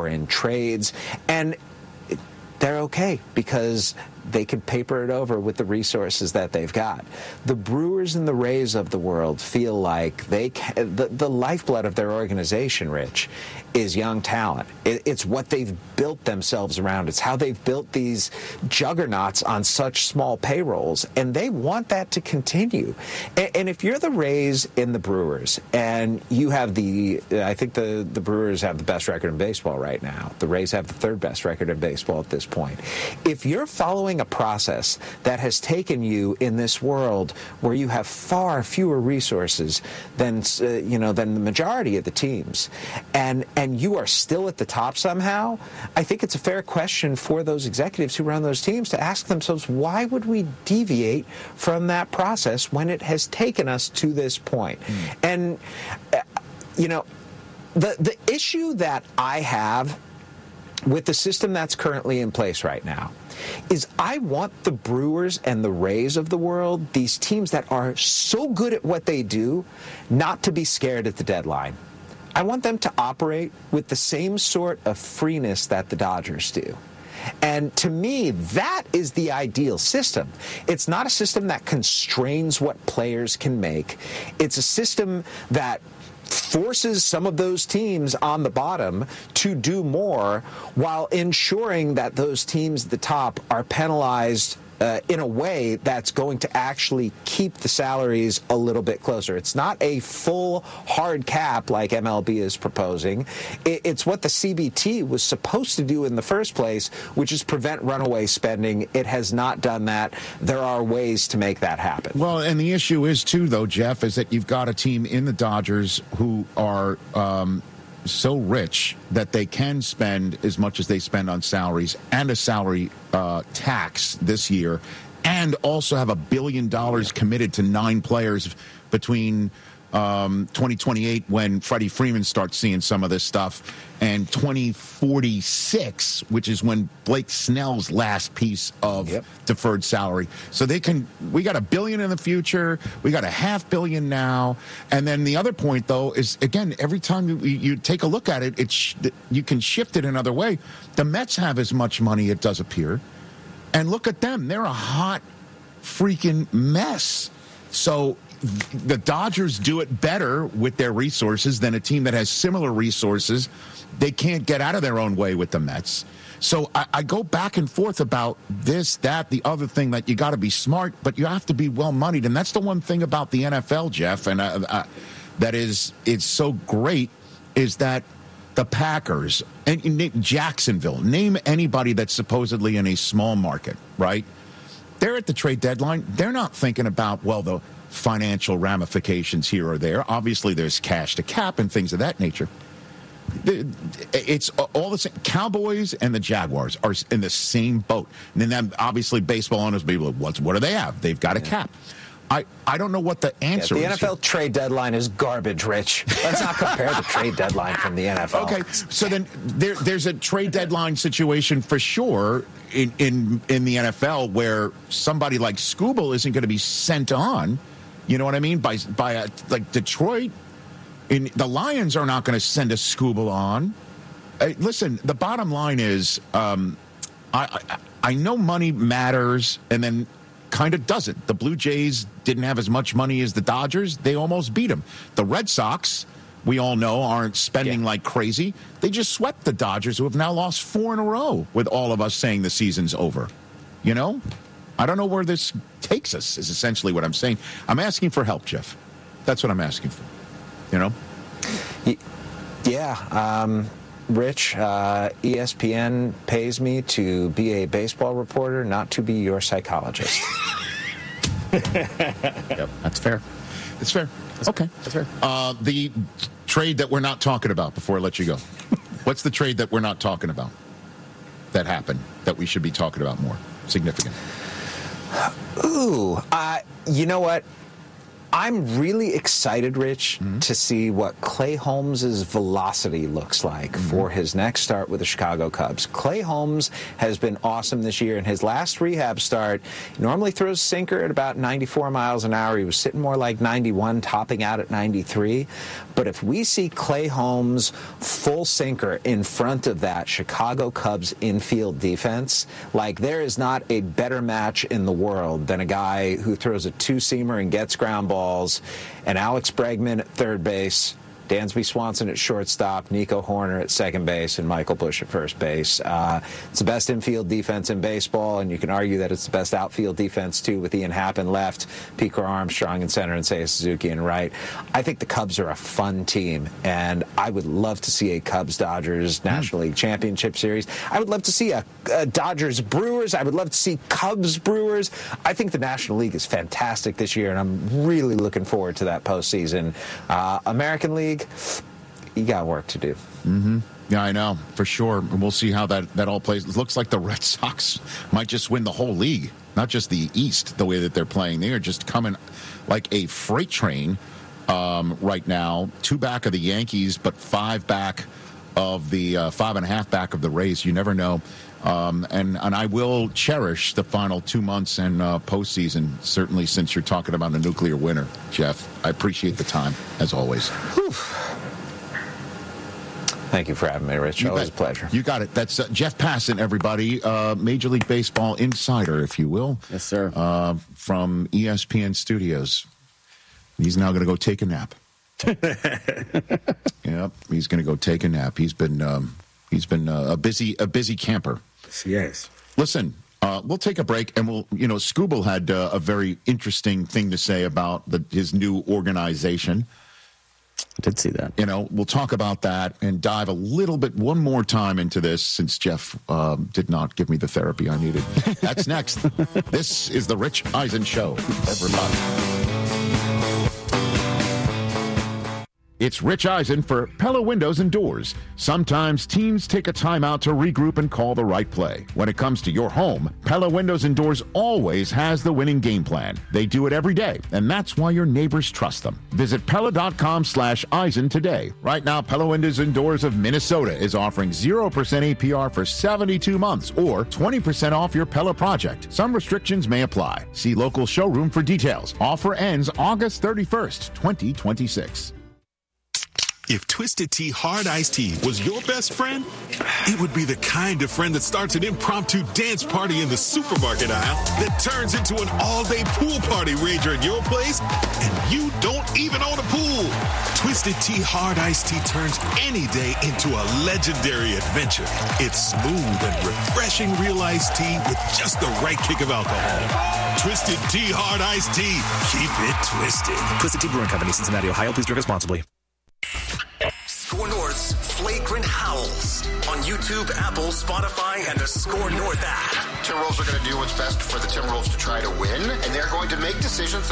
or in trades, and they're okay because they can paper it over with the resources that they've got. The Brewers and the Rays of the world feel like the lifeblood of their organization, Rich, is young talent. It's what they've built themselves around. It's how they've built these juggernauts on such small payrolls, and they want that to continue. And if you're the Rays and the Brewers, and you have I think the Brewers have the best record in baseball right now. The Rays have the third best record in baseball at this point. If you're following a process that has taken you in this world where you have far fewer resources than the majority of the teams, and you are still at the top somehow, I think it's a fair question for those executives who run those teams to ask themselves, why would we deviate from that process when it has taken us to this point? And the issue that I have with the system that's currently in place right now is I want the Brewers and the Rays of the world, these teams that are so good at what they do, not to be scared at the deadline. I want them to operate with the same sort of freeness that the Dodgers do. And to me, that is the ideal system. It's not a system that constrains what players can make. It's a system that forces some of those teams on the bottom to do more while ensuring that those teams at the top are penalized in a way that's going to actually keep the salaries a little bit closer. It's not a full hard cap like MLB is proposing. It's what the CBT was supposed to do in the first place, which is prevent runaway spending. It has not done that. There are ways to make that happen. Well, and the issue is, too, though, Jeff, is that you've got a team in the Dodgers who are so rich that they can spend as much as they spend on salaries and a salary tax this year, and also have $1 billion committed to 9 players between 2028, when Freddie Freeman starts seeing some of this stuff, and 2046, which is when Blake Snell's last piece of deferred salary. So we got $1 billion in the future. We got $500 million now. And then the other point, though, is, again, every time you take a look at it, you can shift it another way. The Mets have as much money, it does appear. And look at them. They're a hot freaking mess. So the Dodgers do it better with their resources than a team that has similar resources. They can't get out of their own way with the Mets. So I go back and forth about this, that, the other thing, that you got to be smart, but you have to be well-moneyed. And that's the one thing about the NFL, Jeff, and it's so great, is that the Packers and Jacksonville, name anybody that's supposedly in a small market, right? They're at the trade deadline. They're not thinking about, the financial ramifications here or there. Obviously, there's cash to cap and things of that nature. It's all the same. Cowboys and the Jaguars are in the same boat. And then obviously baseball owners will be like, what do they have? They've got a cap. I don't know what the answer is. The NFL trade deadline is garbage, Rich. Let's not compare the trade deadline from the NFL. Okay, so then there's a trade deadline situation for sure in the NFL where somebody like Skubal isn't going to be sent on. You know what I mean? By like Detroit. The Lions are not going to send a Skubal on. Listen, the bottom line is I know money matters, and then kind of doesn't. The Blue Jays didn't have as much money as the Dodgers. They almost beat them. The Red Sox, we all know, aren't spending like crazy. They just swept the Dodgers, who have now lost 4 in a row, with all of us saying the season's over. You know? I don't know where this takes us, is essentially what I'm saying. I'm asking for help, Jeff. That's what I'm asking for. You know? Yeah. Rich, ESPN pays me to be a baseball reporter, not to be your psychologist. Yep, that's fair. It's fair. Okay. That's fair. The trade that we're not talking about, before I let you go. What's the trade that we're not talking about that happened that we should be talking about more? Significant. Ooh, you know what? I'm really excited, Rich, to see what Clay Holmes' velocity looks like for his next start with the Chicago Cubs. Clay Holmes has been awesome this year. In his last rehab start, he normally throws sinker at about 94 miles an hour. He was sitting more like 91, topping out at 93. But if we see Clay Holmes full sinker in front of that Chicago Cubs infield defense, like there is not a better match in the world than a guy who throws a two-seamer and gets ground balls, and Alex Bregman at third base, Dansby Swanson at shortstop, Nico Horner at second base, and Michael Busch at first base. It's the best infield defense in baseball, and you can argue that it's the best outfield defense, too, with Ian Happ in left, Pete Armstrong in center, and Seiya Suzuki in right. I think the Cubs are a fun team, and I would love to see a Cubs-Dodgers National League Championship Series. I would love to see a Dodgers-Brewers. I would love to see Cubs-Brewers. I think the National League is fantastic this year, and I'm really looking forward to that postseason. American League, you got work to do. Yeah, I know, for sure. And we'll see how that all plays. It looks like the Red Sox might just win the whole league, not just the East, the way that they're playing. They are just coming like a freight train right now. 2 back of the Yankees, but 5 back of the 5.5 back of the Rays. You never know. And I will cherish the final 2 months and postseason, certainly since you're talking about a nuclear winter, Jeff. I appreciate the time, as always. Whew. Thank you for having me, Rich. Always a pleasure. You got it. That's Jeff Passan, everybody. Major League Baseball insider, if you will. Yes, sir. From ESPN Studios. He's now going to go take a nap. Yep, he's going to go take a nap. He's been a busy camper. Yes. Listen, we'll take a break, and Scooble had a very interesting thing to say about his new organization. I did see that. We'll talk about that and dive a little bit one more time into this, since Jeff did not give me the therapy I needed. That's next. This is the Rich Eisen Show, everybody. It's Rich Eisen for Pella Windows and Doors. Sometimes teams take a timeout to regroup and call the right play. When it comes to your home, Pella Windows and Doors always has the winning game plan. They do it every day, and that's why your neighbors trust them. Visit Pella.com/Eisen today. Right now, Pella Windows and Doors of Minnesota is offering 0% APR for 72 months or 20% off your Pella project. Some restrictions may apply. See local showroom for details. Offer ends August 31st, 2026. If Twisted Tea Hard Iced Tea was your best friend, it would be the kind of friend that starts an impromptu dance party in the supermarket aisle that turns into an all-day pool party rager at your place, and you don't even own a pool. Twisted Tea Hard Iced Tea turns any day into a legendary adventure. It's smooth and refreshing real iced tea with just the right kick of alcohol. Twisted Tea Hard Iced Tea. Keep it twisted. Twisted Tea Brewing Company, Cincinnati, Ohio. Please drink responsibly. Score North's Flagrant Howls on YouTube, Apple, Spotify, and the Score North app. Timberwolves are going to do what's best for the Timberwolves to try to win, and they're going to make decisions